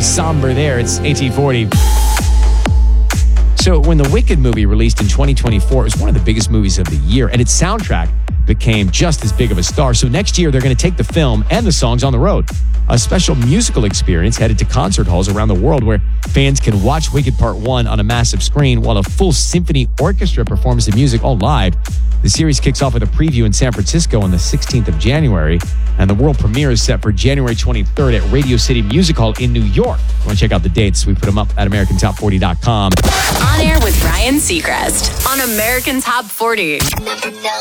somber there. It's AT40. So when the Wicked movie released in 2024, it was one of the biggest movies of the year, and its soundtrack became just as big of a star. So next year, they're going to take the film and the songs on the road. A special musical experience headed to concert halls around the world where fans can watch Wicked Part 1 on a massive screen while a full symphony orchestra performs the music all live. The series kicks off with a preview in San Francisco on the 16th of January, and the world premiere is set for January 23rd at Radio City Music Hall in New York. If you want to check out the dates, we put them up at AmericanTop40.com. On air with Ryan Seacrest on American Top 40.